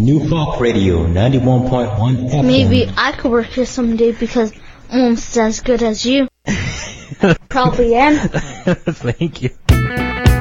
New Talk Radio 91.1 FM. Maybe I could work here someday because I'm almost as good as you. Probably am. Thank you.